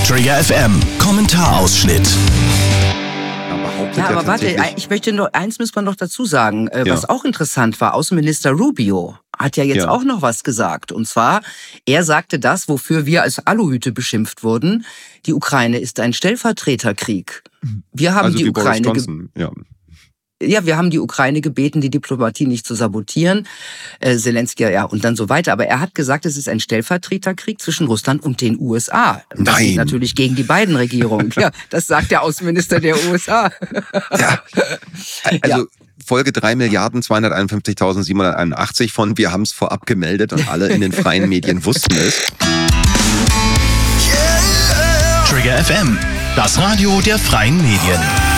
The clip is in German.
Trigger FM Kommentarausschnitt. Ja, aber warte, ich möchte noch, eins müssen wir noch dazu sagen, was auch interessant war. Außenminister Rubio hat ja jetzt auch noch was gesagt. Und zwar, er sagte das, wofür wir als Aluhüte beschimpft wurden. Die Ukraine ist ein Stellvertreterkrieg. Wir haben die Ukraine wir haben die Ukraine gebeten, die Diplomatie nicht zu sabotieren. Zelensky, und dann so weiter. Aber er hat gesagt, es ist ein Stellvertreterkrieg zwischen Russland und den USA. Und das geht natürlich gegen die beiden Regierungen. Ja, das sagt der Außenminister der USA. Folge 3.251.781 von Wir haben's vorab gemeldet und alle in den freien Medien wussten es. Trigger FM, das Radio der freien Medien.